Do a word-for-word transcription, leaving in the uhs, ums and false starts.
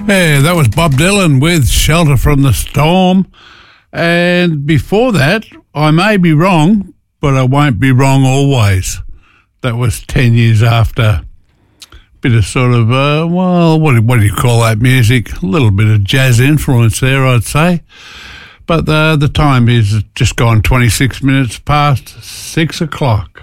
Yeah, that was Bob Dylan with Shelter from the Storm. And before that, I may be wrong, but I won't be wrong always. That was ten years after. Bit of sort of, uh, well, what, what do you call that music? A little bit of jazz influence there, I'd say. But uh, the time is just gone twenty-six minutes past six o'clock.